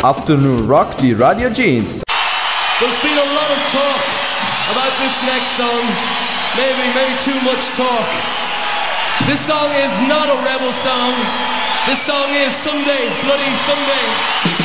Afternoon Rock di Radio Jeans. There's been a lot of talk about this next song. Maybe too much talk. This song is not a rebel song. This song is Someday, Bloody Someday.